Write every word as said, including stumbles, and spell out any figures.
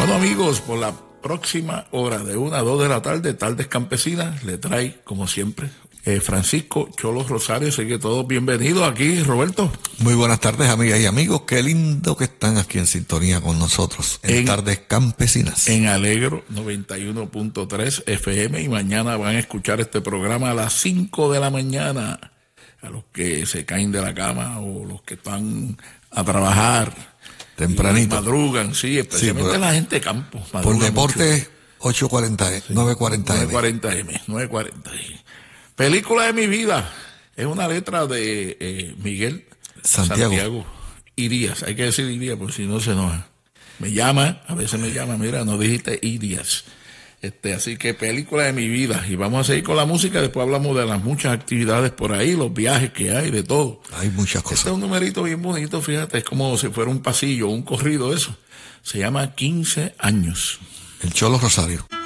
Bueno, amigos, por la próxima hora de una a dos de la tarde, Tardes Campesinas, le trae, como siempre, eh, Francisco Cholo Rosario. Así que todos bienvenidos aquí, Roberto. Muy buenas tardes, amigas y amigos. Qué lindo que están aquí en sintonía con nosotros en, en Tardes Campesinas. En Alegro noventa y uno punto tres F M, y mañana van a escuchar este programa a las cinco de la mañana. A los que se caen de la cama o los que están a trabajar tempranito. Madrugan, sí, especialmente sí, por, la gente de campo. Por deporte, ocho cuarenta, sí, nueve cuarenta M. nueve cuarenta M, nueve cuarenta. Película de mi vida. Es una letra de eh, Miguel Santiago. Santiago Irías. Hay que decir Irías, porque si no se enoja. Me llama, a veces me llama, mira, no dijiste Irías. Este, así que película de mi vida. Y vamos a seguir con la música. Después hablamos de las muchas actividades por ahí, los viajes que hay, de todo. Hay muchas cosas. Este es un numerito bien bonito, fíjate, es como si fuera un pasillo, un corrido, eso. Se llama quince años. El Cholo Rosario.